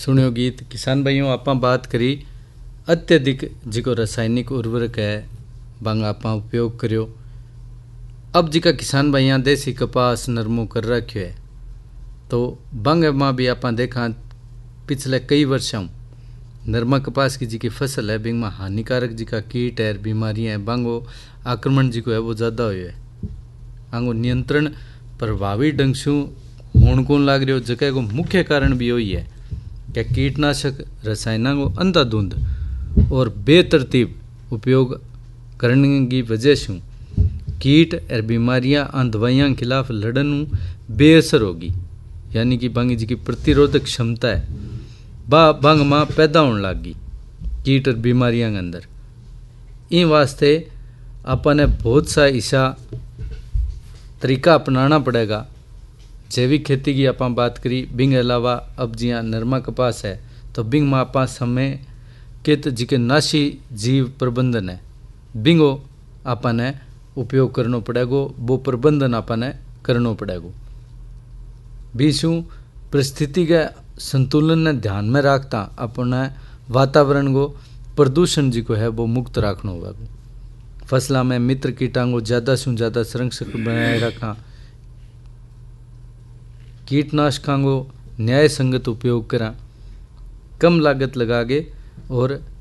सुनियो गीत। किसान भाइयों, आप बात करी अत्यधिक जिको रासायनिक उर्वरक है बांग आप उपयोग करो। अब जिका किसान भाइया देसी कपास नरमो कर रखियो है तो बंग में भी आप देखा पिछले कई वर्षों नरमा कपास की जी की फसल है बिंग में हानिकारक जी का कीट है बीमारियां है बांगो आक्रमण जी को है वो ज़्यादा हुए है। आंगो नियंत्रण प्रभावी ढंग से होने को लाग रही हो जगह को मुख्य कारण भी यही है कि कीटनाशक रसायनों को अंधाधुंध और बेतरतीब उपयोग करने की वजह से कीट और बीमारियां और दवाइयों के खिलाफ लड़न बेअसर होगी, यानी कि बांगी जी की प्रतिरोधक क्षमता है बांग माँ पैदा होने लगी कीट और बीमारियां के अंदर। इन वास्ते अपन बहुत सा ऐसा तरीका अपनाना पड़ेगा। जैविक खेती की आप बात करी बिंग अलावा अब जिया नरमा कपास है तो बिंग में आप समय केत जी के नाशी जीव प्रबंधन है बिंगो अपन उपयोग करना पड़ेगो, वो प्रबंधन अपन करना पड़ेगो। बीसू परिस्थिति के संतुलन ने ध्यान में रखता अपना वातावरण को प्रदूषण जी को है वो मुक्त रखना होगा। फसलों में मित्र कीटाणु को ज़्यादा से ज़्यादा संरक्षक बनाए रखा, कीटनाशकों को न्याय संगत उपयोग करा, कम लागत लगा के और